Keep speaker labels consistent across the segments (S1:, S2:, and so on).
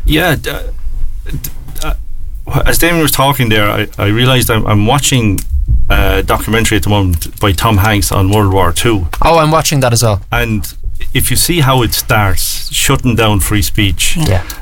S1: Yeah. As Damien was talking there, I realised I'm watching a documentary at the moment by Tom Hanks on World War II.
S2: Oh, I'm watching that as well.
S1: And if you see how it starts, shutting down free speech,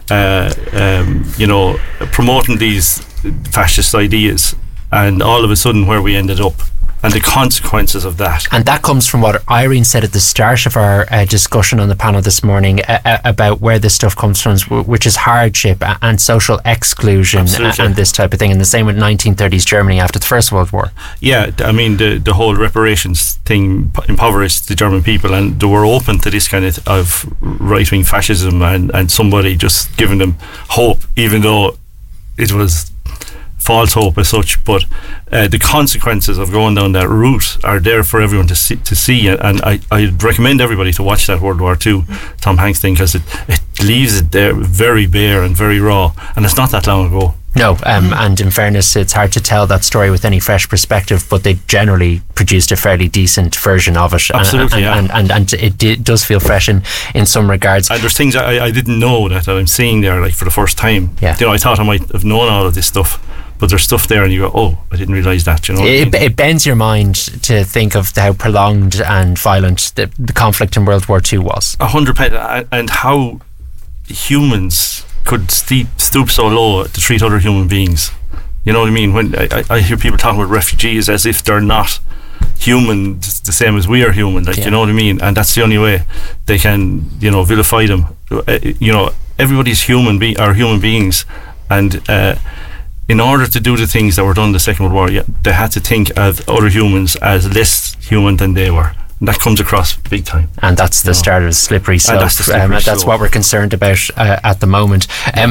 S1: promoting these fascist ideas, and all of a sudden where we ended up, and the consequences of that.
S2: And that comes from what Irene said at the start of our discussion on the panel this morning about where this stuff comes from, which is hardship and social exclusion and this type of thing. And the same with 1930s Germany after the First World War.
S1: Yeah, I mean, the whole reparations thing impoverished the German people, and they were open to this kind of right-wing fascism and somebody just giving them hope, even though it was false hope as such. But the consequences of going down that route are there for everyone to see, and I'd recommend everybody to watch that World War II Tom Hanks thing, because it leaves it there very bare and very raw, and it's not that long ago. No,
S2: and in fairness, it's hard to tell that story with any fresh perspective, but they generally produced a fairly decent version of it.
S1: Absolutely,
S2: and it does feel fresh in some regards.
S1: And there's things I didn't know that I'm seeing there, like, for the first time.
S2: Yeah.
S1: I thought I might have known all of this stuff, but there's stuff there and you go, oh, I didn't realise that.
S2: It bends your mind to think of how prolonged and violent the conflict in World War II was.
S1: 100%, and how humans could stoop so low to treat other human beings. You know what I mean? When I hear people talking about refugees as if they're not human, the same as we are human, you know what I mean? And that's the only way they can, vilify them. Everybody's human beings, and in order to do the things that were done in the Second World War, they had to think of other humans as less human than they were. And that comes across big time. And
S2: that's the start of the slippery slope. That's what we're concerned about at the moment.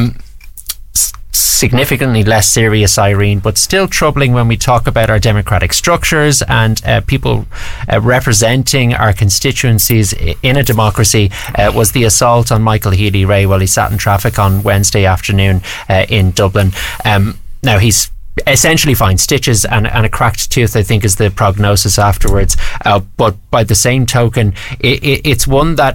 S2: Significantly less serious, Irene, but still troubling when we talk about our democratic structures and people representing our constituencies in a democracy, was the assault on Michael Healy-Rae while he sat in traffic on Wednesday afternoon in Dublin. Now, he's essentially fine. Stitches and a cracked tooth, I think, is the prognosis afterwards. But by the same token, it's one that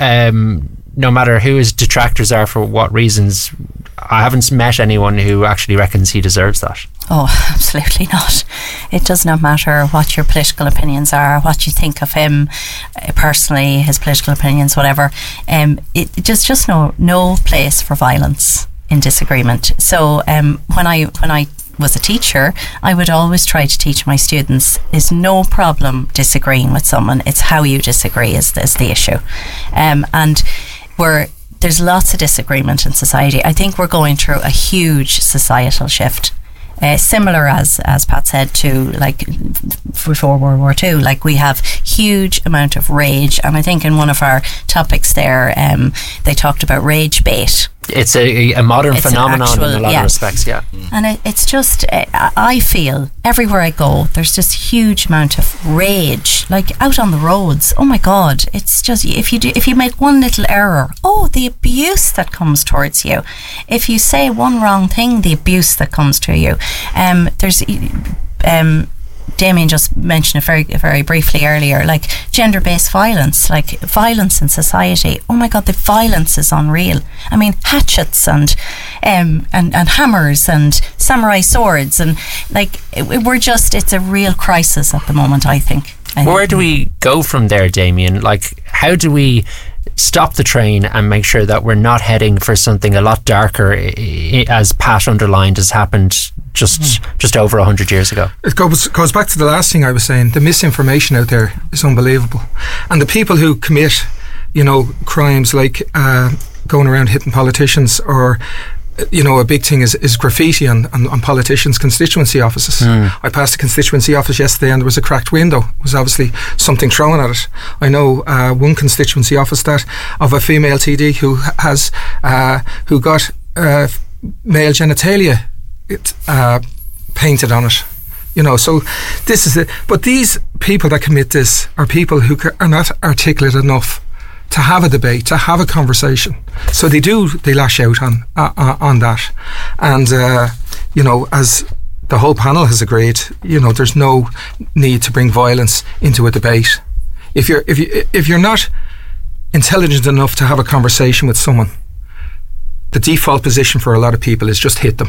S2: no matter who his detractors are for what reasons, I haven't met anyone who actually reckons he deserves that.
S3: Oh, absolutely not. It does not matter what your political opinions are, what you think of him personally, his political opinions, whatever. There's just no place for violence in disagreement. So when I was a teacher, I would always try to teach my students, is no problem disagreeing with someone, it's how you disagree is the issue. And there's lots of disagreement in society. I think we're going through a huge societal shift. Similar, as Pat said, to like before World War II, like we have huge amount of rage, and I think in one of our topics there, they talked about rage bait.
S2: It's a modern phenomenon in a lot of respects, yeah.
S3: And it's just, I feel everywhere I go, there's just huge amount of rage, like out on the roads. Oh my God, it's just, if you make one little error, the abuse that comes towards you. If you say one wrong thing, the abuse that comes to you. Damien just mentioned it very, very briefly earlier, like gender-based violence, like violence in society. Oh my God, the violence is unreal. I mean, hatchets and hammers and samurai swords, and like it's a real crisis at the moment, I think.
S2: Where do we go from there, Damien? Like, how do we stop the train and make sure that we're not heading for something a lot darker, as Pat underlined, has happened just over 100 years ago?
S4: It goes back to the last thing I was saying. The misinformation out there is unbelievable, and the people who commit crimes like going around hitting politicians, or a big thing is graffiti on politicians' constituency offices. I passed a constituency office yesterday and there was a cracked window. It was obviously something thrown at it. I know one constituency office of a female TD who got male genitalia painted on it. So this is it. But these people that commit this are people who are not articulate enough to have a debate, to have a conversation. So they lash out on that. And as the whole panel has agreed, there's no need to bring violence into a debate. If you're not intelligent enough to have a conversation with someone, the default position for a lot of people is just hit them.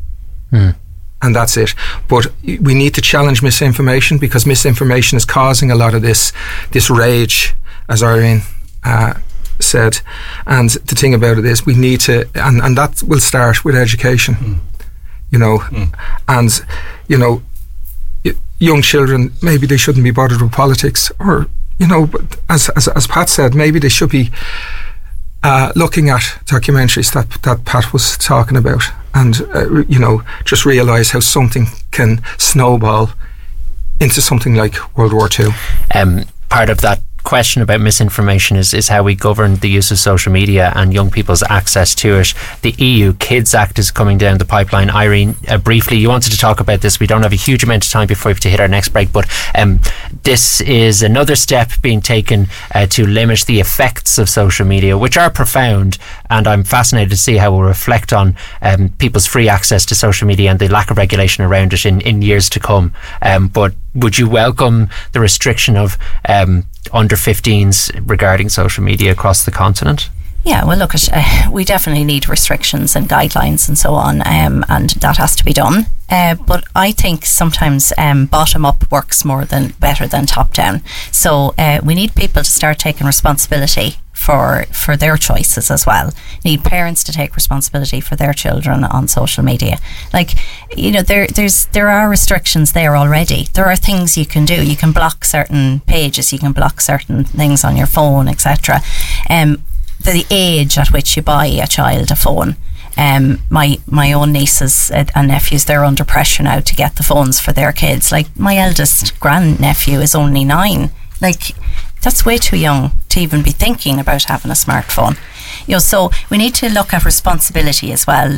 S4: And that's it. But we need to challenge misinformation, because misinformation is causing a lot of this rage, as Irene said. And the thing about it is we need to, and that will start with education, you know, and, you know, young children, maybe they shouldn't be bothered with politics, or, you know, but as Pat said, maybe they should be looking at documentaries that Pat was talking about, and you know, just realise how something can snowball into something like World War II.
S2: Part of that question about misinformation is how we govern the use of social media and young people's access to it. The EU Kids Act is coming down the pipeline. Irene, briefly, you wanted to talk about this. We don't have a huge amount of time before we have to hit our next break, but this is another step being taken to limit the effects of social media, which are profound, and I'm fascinated to see how we'll reflect on people's free access to social media and the lack of regulation around it in years to come. But would you welcome the restriction of under 15s regarding social media across the continent?
S3: Yeah, well, look, we definitely need restrictions and guidelines and so on, and that has to be done. But I think sometimes bottom up works better than top down. So we need people to start taking responsibility for their choices as well. Need parents to take responsibility for their children on social media. Like, you know, there are restrictions there already. There are things you can do. You can block certain pages, you can block certain things on your phone, etc. The age at which you buy a child a phone. My own nieces and nephews, they're under pressure now to get the phones for their kids. Like, my eldest grandnephew is only 9. Like, that's way too young to even be thinking about having a smartphone. You know, so we need to look at responsibility as well.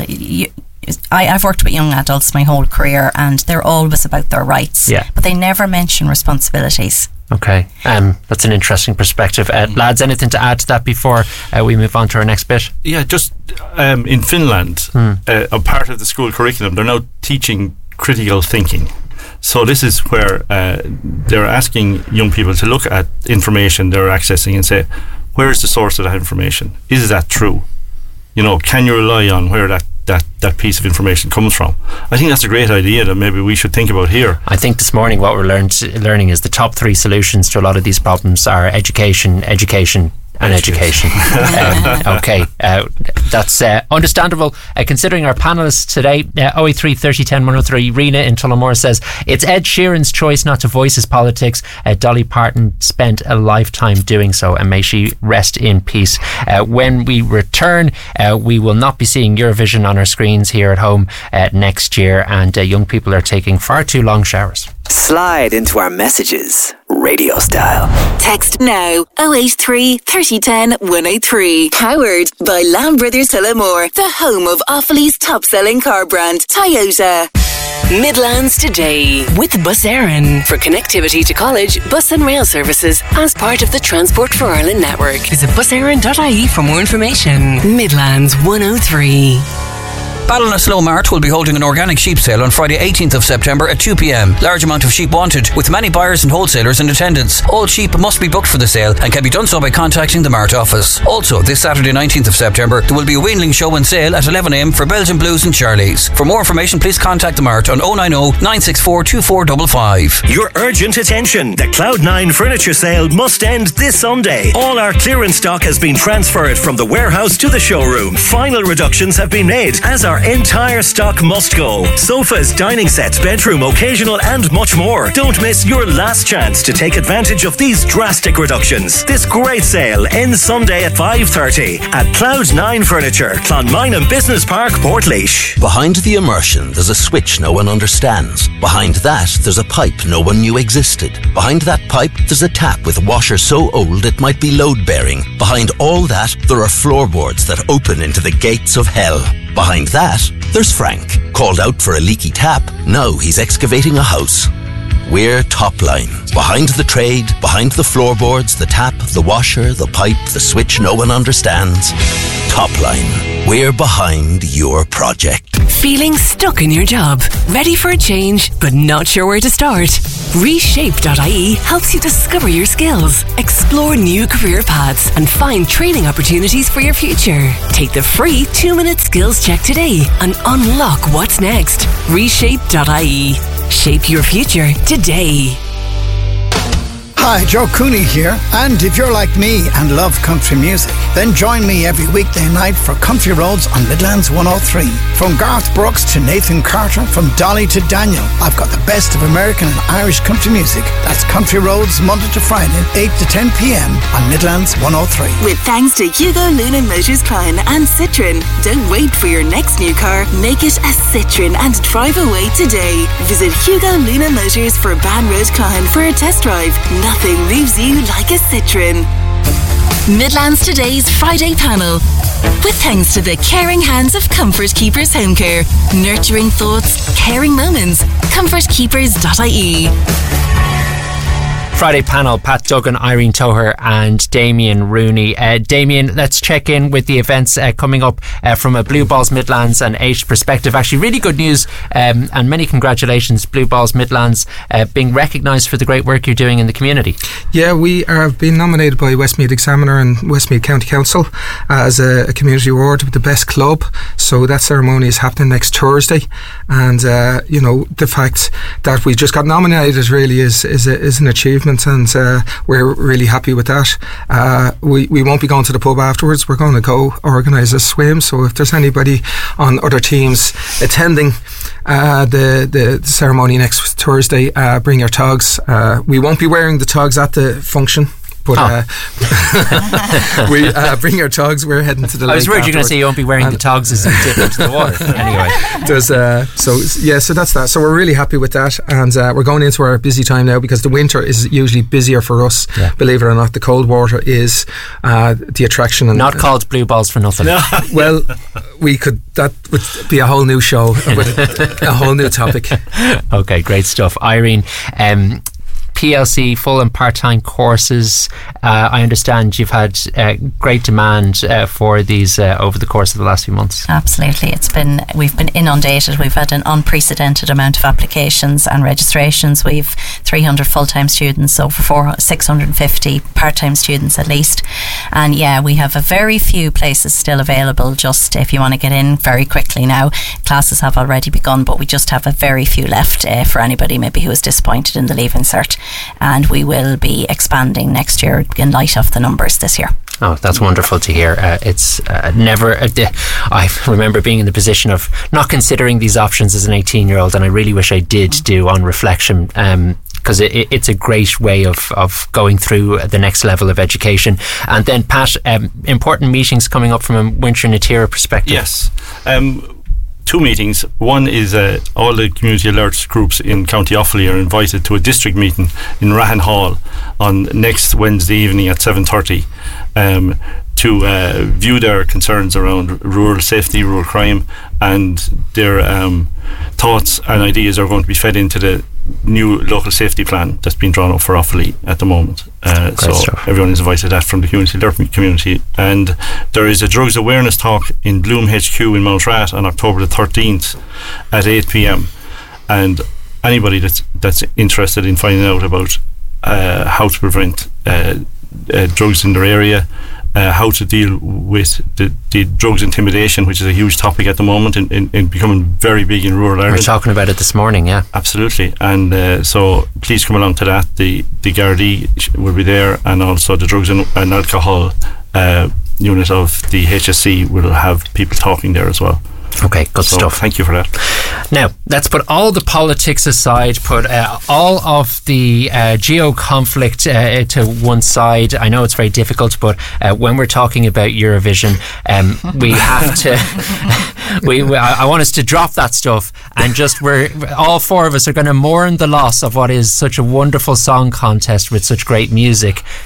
S3: I've worked with young adults my whole career, and they're always about their rights, but they never mention responsibilities. Okay,
S2: that's an interesting perspective. Lads, anything to add to that before we move on to our next bit?
S1: Yeah, just in Finland, a part of the school curriculum, they're now teaching critical thinking. So this is where they're asking young people to look at information they're accessing and say, where is the source of that information? Is that true? You know, can you rely on where that piece of information comes from? I think that's a great idea that maybe we should think about here.
S2: I think this morning what we're learning is the top 3 solutions to a lot of these problems are education, and education. Okay, that's understandable. Considering our panellists today, 083 30 10 103, Rena in Tullamore says it's Ed Sheeran's choice not to voice his politics. Dolly Parton spent a lifetime doing so, and may she rest in peace. When we return, we will not be seeing Eurovision on our screens here at home next year, and young people are taking far too long showers.
S5: Slide into our messages, radio style.
S6: Text now 083 30 10 103. Powered by Lamb Brothers Tullamore, the home of Offaly's top-selling car brand, Toyota. Midlands Today with Bus Éireann. For connectivity to college, bus and rail services as part of the Transport for Ireland network. Visit buséireann.ie for more information. Midlands 103.
S7: Ballinasloe Mart will be holding an organic sheep sale on Friday 18th of September at 2 p.m. Large amount of sheep wanted, with many buyers and wholesalers in attendance. All sheep must be booked for the sale and can be done so by contacting the Mart office. Also, this Saturday 19th of September, there will be a weanling show and sale at 11 a.m. for Belgian Blues and Charlies. For more information, please contact the Mart on 090 964 2455.
S8: Your urgent attention. The Cloud9 furniture sale must end this Sunday. All our clearance stock has been transferred from the warehouse to the showroom. Final reductions have been made, as our entire stock must go. Sofas, dining sets, bedroom, occasional and much more. Don't miss your last chance to take advantage of these drastic reductions. This great sale ends Sunday at 5:30 at Cloud9 Furniture, Clonmynham Business Park, Portlaoise.
S9: Behind the immersion, there's a switch no one understands. Behind that, there's a pipe no one knew existed. Behind that pipe, there's a tap with a washer so old it might be load-bearing. Behind all that, there are floorboards that open into the gates of hell. Behind that, there's Frank, called out for a leaky tap. Now he's excavating a house. We're Topline. Behind the trade, behind the floorboards, the tap, the washer, the pipe, the switch no one understands. Topline. We're behind your project.
S10: Feeling stuck in your job? Ready for a change, but not sure where to start? Reshape.ie helps you discover your skills, explore new career paths, and find training opportunities for your future. Take the free 2-minute skills check today and unlock what's next. Reshape.ie. Shape your future today.
S11: Hi, Joe Cooney here, and if you're like me and love country music, then join me every weekday night for Country Roads on Midlands 103. From Garth Brooks to Nathan Carter, from Dolly to Daniel, I've got the best of American and Irish country music. That's Country Roads, Monday to Friday, 8 to 10 p.m. on Midlands 103.
S6: With thanks to Hugo Luna Motors Klein and Citroen. Don't wait for your next new car. Make it a Citroen and drive away today. Visit Hugo Luna Motors for Ban Road Klein for a test drive. Nothing moves you like a Citroen. Midlands Today's Friday panel. With thanks to the caring hands of Comfort Keepers Home Care. Nurturing thoughts, caring moments. ComfortKeepers.ie.
S2: Friday panel, Pat Duggan, Irene Toher and Damien Rooney. Damien, let's check in with the events coming up from a Blue Balls Midlands and Age perspective. Actually, really good news and many congratulations, Blue Balls Midlands, being recognised for the great work you're doing in the community.
S4: Yeah, we have been nominated by Westmeath Examiner and Westmeath County Council as a community award with the best club. So that ceremony is happening next Thursday, and you know, the fact that we just got nominated really is an achievement. And we're really happy with that. We won't be going to the pub afterwards. We're going to go organise a swim. So if there's anybody on other teams attending the ceremony next Thursday, bring your togs. We won't be wearing the togs at the function, but we bring our togs. We're heading to the lake.
S2: I was worried you're going to say you won't be wearing the togs as you dip into the water. Anyway,
S4: there's so that's that. So we're really happy with that, and we're going into our busy time now because the winter is usually busier for us. Yeah. Believe it or not, the cold water is the attraction. And,
S2: not called Blue Balls for nothing.
S4: No. Well, that would be a whole new show with a whole new topic.
S2: Okay, great stuff, Irene. PLC full and part-time courses. I understand you've had great demand for these over the course of the last few months.
S3: Absolutely, we've been inundated. We've had an unprecedented amount of applications and registrations. We've 300 full-time students, over 650 part-time students at least, and yeah, we have a very few places still available. Just if you want to get in very quickly now, classes have already begun, but we just have a very few left for anybody maybe who is disappointed in the Leaving Cert. And we will be expanding next year in light of the numbers this year.
S2: Oh, that's wonderful to hear. It's never I remember being in the position of not considering these options as an 18-year-old, and I really wish I did do on reflection, because it's a great way of going through the next level of education. And then, Pat, important meetings coming up from a Winter na Tíre perspective.
S1: Yes. 2 meetings. One is all the community alert groups in County Offaly are invited to a district meeting in Rahan Hall on next Wednesday evening at 7:30 to view their concerns around rural safety, rural crime, and their thoughts and ideas are going to be fed into the new local safety plan that's been drawn up for Offaly at the moment. So stuff. Everyone is invited to that from the community alert community. And there is a drugs awareness talk in Bloom HQ in Mount Rat on October the 13th at 8 p.m. And anybody that's interested in finding out about how to prevent drugs in their area, how to deal with the drugs intimidation, which is a huge topic at the moment in becoming very big in rural Ireland.
S2: We were talking about it this morning, yeah.
S1: Absolutely. And so please come along to that. The Gardaí will be there, and also the drugs and alcohol unit of the HSC will have people talking there as well.
S2: Okay, good stuff.
S1: Thank you for that.
S2: Now, let's put all the politics aside, put all of the geo-conflict to one side. I know it's very difficult, but when we're talking about Eurovision, we have to... I want us to drop that stuff and just all 4 of us are going to mourn the loss of what is such a wonderful song contest with such great music.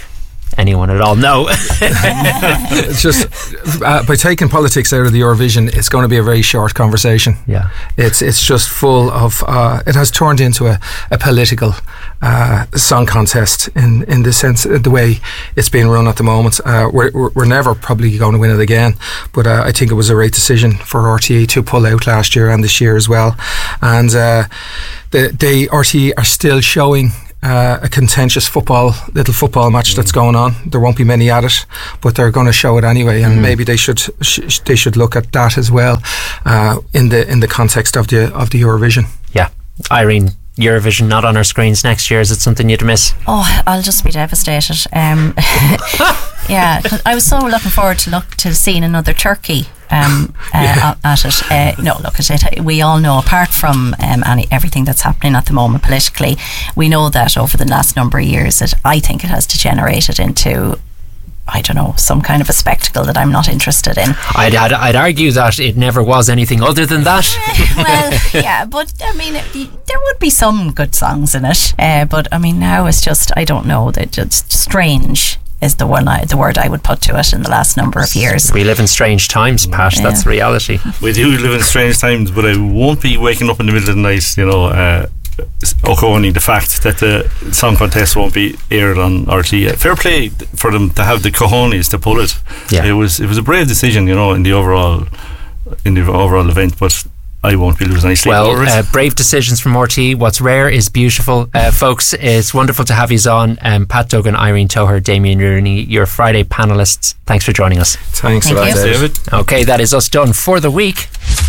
S2: anyone at all. No.
S4: It's just by taking politics out of the Eurovision, it's going to be a very short conversation.
S2: Yeah,
S4: it's just full of. It has turned into a political song contest in the sense, the way it's being run at the moment. We're never probably going to win it again, but I think it was a right decision for RTE to pull out last year and this year as well. And the RTE are still showing a contentious little football match that's going on. There won't be many at it, but they're going to show it anyway, and maybe they should look at that as well in the context of the Eurovision.
S2: Yeah, Irene, Eurovision not on our screens next year. Is it something you'd miss?
S3: Oh, I'll just be devastated. Yeah, I was so looking forward to seeing another Turkey at it. No, look at it. We all know, apart from everything that's happening at the moment politically, we know that over the last number of years, I think it has degenerated into, I don't know, some kind of a spectacle that I'm not interested in.
S2: I'd argue that it never was anything other than that.
S3: Well, yeah, but I mean, there would be some good songs in it. But I mean, now it's just, I don't know, that just strange is the word I would put to it in the last number of years.
S2: We live in strange times, Pat. Yeah. That's the reality.
S1: We do live in strange times, but I won't be waking up in the middle of the night, owning the fact that the song contest won't be aired on RTE. Fair play for them to have the cojones to pull it.
S2: Yeah.
S1: It was a brave decision, in the overall event, but I won't be losing any sleep over it.
S2: Brave decisions from RTE. What's rare is beautiful. Folks, it's wonderful to have you on. Pat Duggan, Irene Toher, Damien Rooney, your Friday panellists. Thanks for joining us.
S4: Thanks a lot, David.
S2: Okay, that is us done for the week.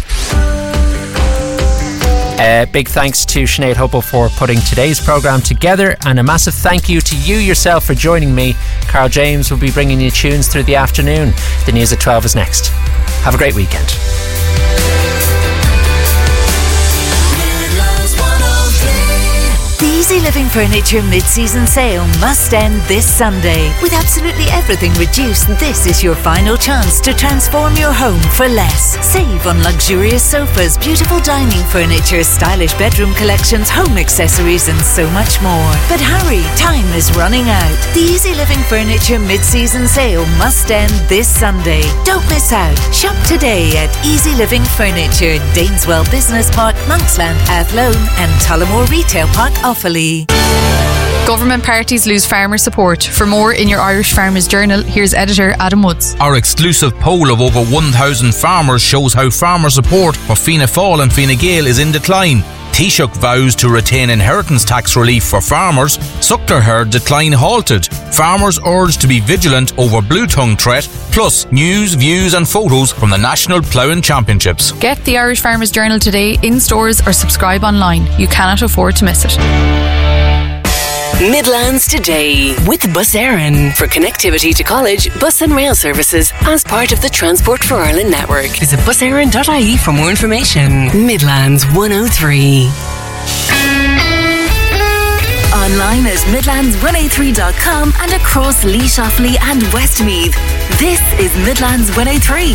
S2: Big thanks to Sinead Hubble for putting today's programme together, and a massive thank you to you yourself for joining me. Carl James will be bringing you tunes through the afternoon. The news at 12 is next. Have a great weekend.
S12: Easy Living Furniture mid-season sale must end this Sunday. With absolutely everything reduced, this is your final chance to transform your home for less. Save on luxurious sofas, beautiful dining furniture, stylish bedroom collections, home accessories and so much more. But hurry, time is running out. The Easy Living Furniture mid-season sale must end this Sunday. Don't miss out. Shop today at Easy Living Furniture, Daneswell Business Park, Monksland, Athlone and Tullamore Retail Park, Offaly.
S13: Government parties lose farmer support. For more in your Irish Farmers Journal, here's editor Adam Woods.
S14: Our exclusive poll of over 1,000 farmers shows how farmer support for Fianna Fáil and Fine Gael is in decline. Taoiseach vows to retain inheritance tax relief for farmers. Suckler herd decline halted. Farmers urged to be vigilant over blue tongue threat. Plus news, views and photos from the National Ploughing Championships.
S13: Get the Irish Farmers Journal today in stores or subscribe online. You cannot afford to miss it.
S6: Midlands Today with Bus Éireann for connectivity to college, bus and rail services as part of the Transport for Ireland network. Visit buséireann.ie for more information. Midlands 103. Online at midlands103.com and across Laois, Offaly and Westmeath. This is Midlands 103.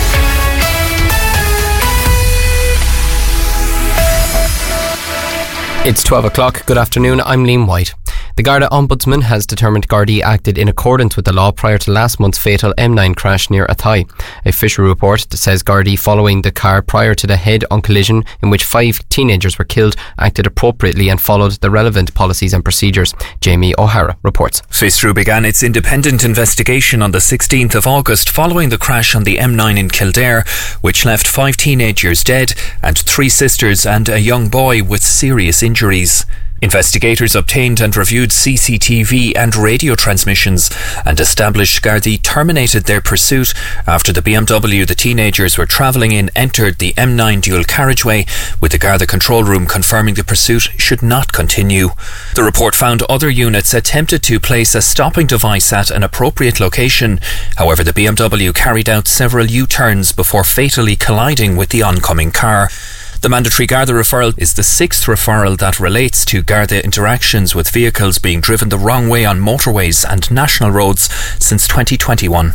S15: It's 12 o'clock. Good afternoon. I'm Liam White. The Garda Ombudsman has determined Gardaí acted in accordance with the law prior to last month's fatal M9 crash near Athy. A official report says Gardaí, following the car prior to the head-on collision in which 5 teenagers were killed, acted appropriately and followed the relevant policies and procedures. Jamie O'Hara reports.
S16: FISRU began its independent investigation on the 16th of August following the crash on the M9 in Kildare, which left 5 teenagers dead and 3 sisters and a young boy with serious injuries. Investigators obtained and reviewed CCTV and radio transmissions and established Gardaí terminated their pursuit after the BMW the teenagers were travelling in entered the M9 dual carriageway, with the Garda control room confirming the pursuit should not continue. The report found other units attempted to place a stopping device at an appropriate location. However, the BMW carried out several U-turns before fatally colliding with the oncoming car. The mandatory Garda referral is the 6th referral that relates to Garda interactions with vehicles being driven the wrong way on motorways and national roads since 2021.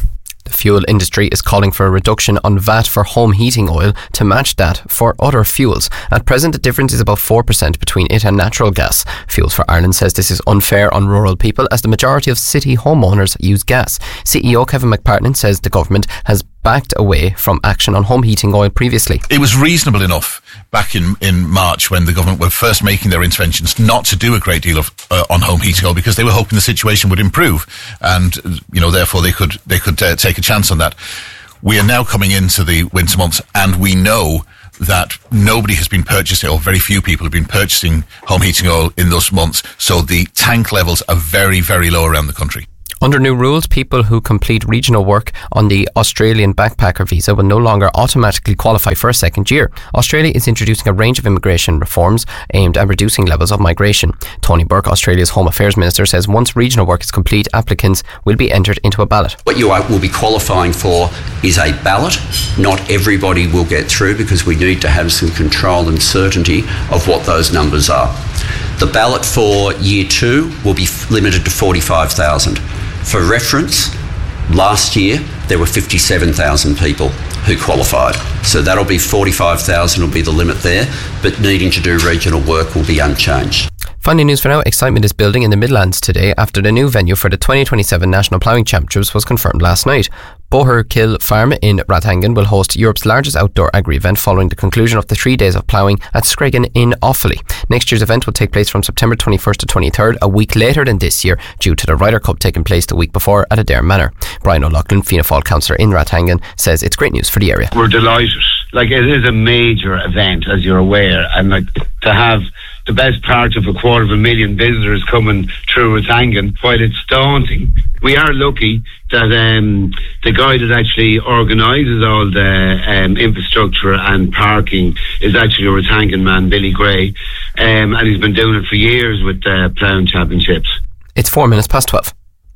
S15: The fuel industry is calling for a reduction on VAT for home heating oil to match that for other fuels. At present, the difference is about 4% between it and natural gas. Fuels for Ireland says this is unfair on rural people as the majority of city homeowners use gas. CEO Kevin McPartland says the government has backed away from action on home heating oil previously.
S17: It was reasonable enough back in March when the government were first making their interventions not to do a great deal of on home heating oil because they were hoping the situation would improve and therefore they could take a chance on that. We are now coming into the winter months and we know that nobody has been purchasing, or very few people have been purchasing home heating oil in those months, so the tank levels are very, very low around the country.
S15: Under new rules, people who complete regional work on the Australian backpacker visa will no longer automatically qualify for a second year. Australia is introducing a range of immigration reforms aimed at reducing levels of migration. Tony Burke, Australia's Home Affairs Minister, says once regional work is complete, applicants will be entered into a ballot.
S18: What you will be qualifying for is a ballot. Not everybody will get through because we need to have some control and certainty of what those numbers are. The ballot for year 2 will be limited to 45,000. For reference, last year there were 57,000 people who qualified. So that'll be 45,000 will be the limit there, but needing to do regional work will be unchanged.
S15: Finally, news for now. Excitement is building in the Midlands today after the new venue for the 2027 National Ploughing Championships was confirmed last night. Boherkill Farm in Rathangan will host Europe's largest outdoor agri-event following the conclusion of the 3 days of ploughing at Screggan in Offaly. Next year's event will take place from September 21st to 23rd, a week later than this year, due to the Ryder Cup taking place the week before at Adair Manor. Brian O'Loughlin, Fianna Fáil councillor in Rathangan, says it's great news for the area.
S19: We're delighted. It is a major event, as you're aware, and to have the best part of 250,000 visitors coming through Rathangan, while it's daunting, we are lucky that the guy that actually organises all the infrastructure and parking is actually a Rathangan man, Billy Gray, and he's been doing it for years with the Ploughing Championships.
S15: It's 12:04.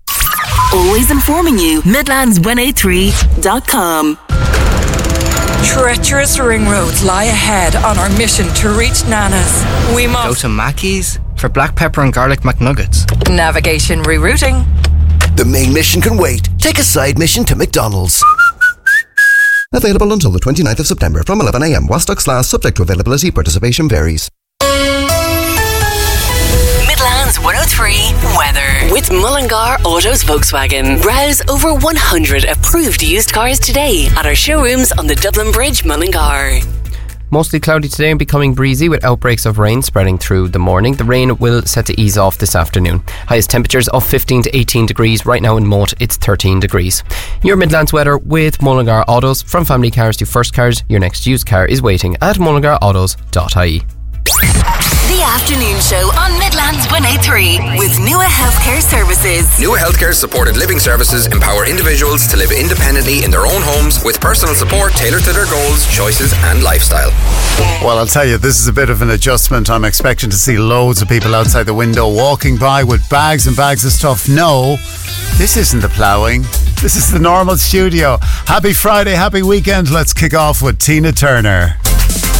S6: Always informing you. Midlands183.com.
S20: Treacherous ring roads lie ahead on our mission to reach Nana's. We must
S21: go to Mackey's for black pepper and garlic McNuggets.
S20: Navigation rerouting.
S22: The main mission can wait. Take a side mission to McDonald's. Available until the 29th of September from 11 a.m. while stocks last, subject to availability. Participation varies.
S6: Midlands 103 weather with Mullingar Autos Volkswagen. Browse over 100 approved used cars today at our showrooms on the Dublin Bridge, Mullingar.
S15: Mostly cloudy today and becoming breezy with outbreaks of rain spreading through the morning. The rain will set to ease off this afternoon. Highest temperatures of 15 to 18 degrees. Right now in Moat, it's 13 degrees. Your Midlands weather with Mullingar Autos. From family cars to first cars, your next used car is waiting at mullingarautos.ie.
S6: The afternoon show on Midlands 183 with Nua Healthcare Services.
S23: Nua Healthcare's supported living services empower individuals to live independently in their own homes with personal support tailored to their goals, choices and lifestyle.
S24: Well, I'll tell you, this is a bit of an adjustment. I'm expecting to see loads of people outside the window walking by with bags and bags of stuff. No, this isn't the ploughing. This is the normal studio. Happy Friday, happy weekend. Let's kick off with Tina Turner.